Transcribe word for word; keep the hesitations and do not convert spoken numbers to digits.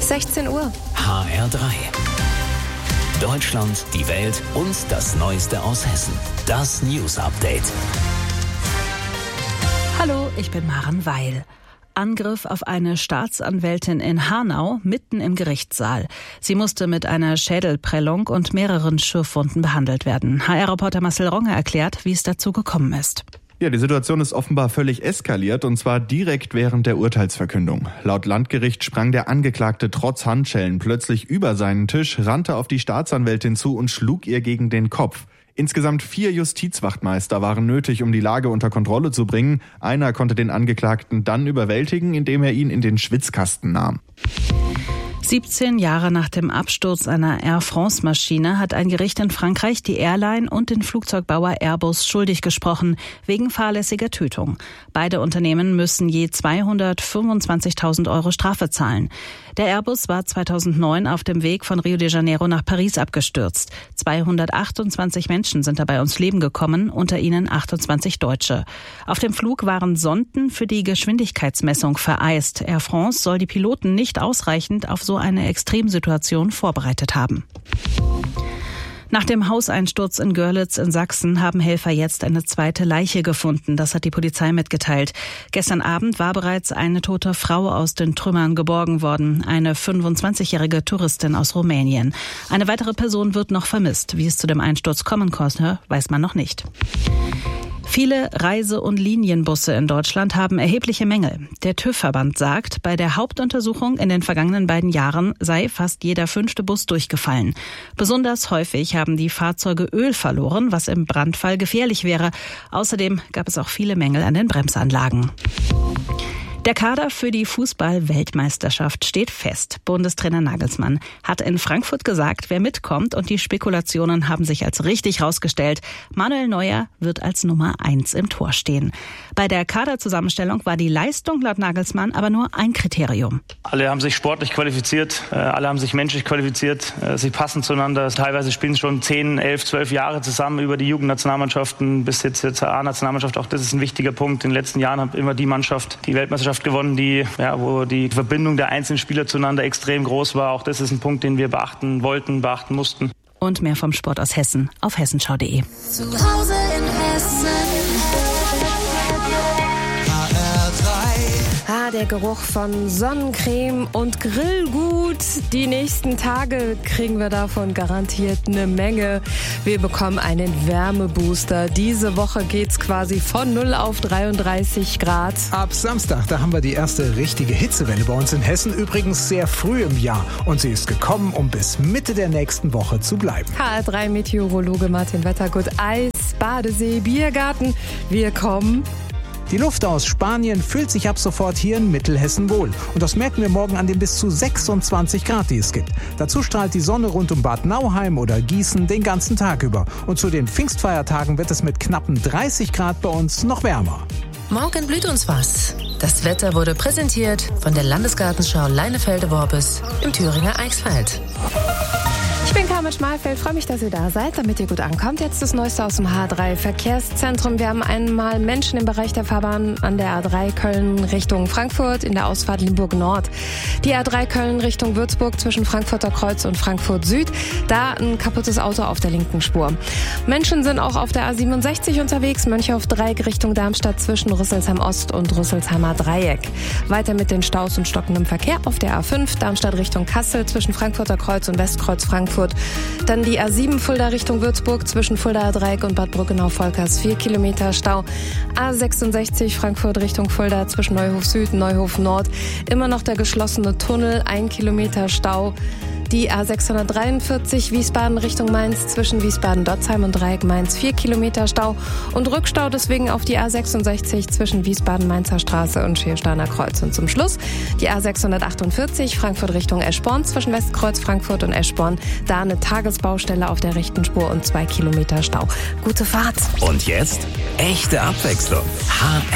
sechzehn Uhr. H R drei. Deutschland, die Welt und das Neueste aus Hessen. Das News Update. Hallo, ich bin Maren Weil. Angriff auf eine Staatsanwältin in Hanau mitten im Gerichtssaal. Sie musste mit einer Schädelprellung und mehreren Schürfwunden behandelt werden. H R-Reporter Marcel Ronger erklärt, wie es dazu gekommen ist. Ja, die Situation ist offenbar völlig eskaliert, und zwar direkt während der Urteilsverkündung. Laut Landgericht sprang der Angeklagte trotz Handschellen plötzlich über seinen Tisch, rannte auf die Staatsanwältin zu und schlug ihr gegen den Kopf. Insgesamt vier Justizwachtmeister waren nötig, um die Lage unter Kontrolle zu bringen. Einer konnte den Angeklagten dann überwältigen, indem er ihn in den Schwitzkasten nahm. siebzehn Jahre nach dem Absturz einer Air France-Maschine hat ein Gericht in Frankreich die Airline und den Flugzeugbauer Airbus schuldig gesprochen, wegen fahrlässiger Tötung. Beide Unternehmen müssen je zweihundertfünfundzwanzigtausend Euro Strafe zahlen. Der Airbus war zweitausendneun auf dem Weg von Rio de Janeiro nach Paris abgestürzt. zweihundertachtundzwanzig Menschen sind dabei ums Leben gekommen, unter ihnen achtundzwanzig Deutsche. Auf dem Flug waren Sonden für die Geschwindigkeitsmessung vereist. Air France soll die Piloten nicht ausreichend auf so eine Extremsituation vorbereitet haben. Nach dem Hauseinsturz in Görlitz in Sachsen haben Helfer jetzt eine zweite Leiche gefunden. Das hat die Polizei mitgeteilt. Gestern Abend war bereits eine tote Frau aus den Trümmern geborgen worden. Eine fünfundzwanzigjährige Touristin aus Rumänien. Eine weitere Person wird noch vermisst. Wie es zu dem Einsturz kommen konnte, weiß man noch nicht. Viele Reise- und Linienbusse in Deutschland haben erhebliche Mängel. Der TÜV-Verband sagt, bei der Hauptuntersuchung in den vergangenen beiden Jahren sei fast jeder fünfte Bus durchgefallen. Besonders häufig haben die Fahrzeuge Öl verloren, was im Brandfall gefährlich wäre. Außerdem gab es auch viele Mängel an den Bremsanlagen. Der Kader für die Fußball-Weltmeisterschaft steht fest. Bundestrainer Nagelsmann hat in Frankfurt gesagt, wer mitkommt, und die Spekulationen haben sich als richtig herausgestellt. Manuel Neuer wird als Nummer eins im Tor stehen. Bei der Kaderzusammenstellung war die Leistung laut Nagelsmann aber nur ein Kriterium. Alle haben sich sportlich qualifiziert, alle haben sich menschlich qualifiziert, sie passen zueinander. Teilweise spielen sie schon zehn, elf, zwölf Jahre zusammen über die Jugendnationalmannschaften bis jetzt zur A-Nationalmannschaft. Auch das ist ein wichtiger Punkt. In den letzten Jahren hat immer die Mannschaft die Weltmeisterschaft gewonnen, die, ja, wo die Verbindung der einzelnen Spieler zueinander extrem groß war. Auch das ist ein Punkt, den wir beachten wollten, beachten mussten. Und mehr vom Sport aus Hessen auf hessenschau punkt de. Zu Hause in Hessen. H R drei. Ah, der Geruch von Sonnencreme und Grillgut. Die nächsten Tage kriegen wir davon garantiert eine Menge. Wir bekommen einen Wärmebooster. Diese Woche geht's quasi von null auf dreiunddreißig Grad. Ab Samstag, da haben wir die erste richtige Hitzewelle bei uns in Hessen. Übrigens sehr früh im Jahr. Und sie ist gekommen, um bis Mitte der nächsten Woche zu bleiben. H R drei Meteorologe Martin Wettergut. Eis, Badesee, Biergarten. Wir kommen. Die Luft aus Spanien fühlt sich ab sofort hier in Mittelhessen wohl. Und das merken wir morgen an den bis zu sechsundzwanzig Grad, die es gibt. Dazu strahlt die Sonne rund um Bad Nauheim oder Gießen den ganzen Tag über. Und zu den Pfingstfeiertagen wird es mit knappen dreißig Grad bei uns noch wärmer. Morgen blüht uns was. Das Wetter wurde präsentiert von der Landesgartenschau Leinefelde-Worbis im Thüringer Eichsfeld. Ich bin Carmen Schmalfeld, freue mich, dass ihr da seid, damit ihr gut ankommt. Jetzt das Neueste aus dem H R drei Verkehrszentrum. Wir haben einmal Menschen im Bereich der Fahrbahn an der A drei Köln Richtung Frankfurt in der Ausfahrt Limburg Nord. Die A drei Köln Richtung Würzburg zwischen Frankfurter Kreuz und Frankfurt Süd. Da ein kaputtes Auto auf der linken Spur. Menschen sind auch auf der A siebenundsechzig unterwegs, Mönchhof-Dreieck Richtung Darmstadt zwischen Rüsselsheim Ost und Rüsselsheimer Dreieck. Weiter mit den Staus und stockendem Verkehr auf der A fünf Darmstadt Richtung Kassel zwischen Frankfurter Kreuz und Westkreuz Frankfurt. Dann die A sieben Fulda Richtung Würzburg zwischen Fuldaer Dreieck und Bad Brückenau-Volkers vier Kilometer Stau. A sechsundsechzig Frankfurt Richtung Fulda zwischen Neuhof Süd und Neuhof Nord. Immer noch der geschlossene Tunnel, ein Kilometer Stau. Die A sechshundertdreiundvierzig Wiesbaden Richtung Mainz zwischen Wiesbaden-Dotzheim und Dreieck Mainz vier Kilometer Stau und Rückstau deswegen auf die A sechsundsechzig zwischen Wiesbaden-Mainzer Straße und Schiersteiner Kreuz. Und zum Schluss die A sechshundertachtundvierzig Frankfurt Richtung Eschborn zwischen Westkreuz Frankfurt und Eschborn. Da eine Tagesbaustelle auf der rechten Spur und zwei Kilometer Stau. Gute Fahrt. Und jetzt echte Abwechslung. H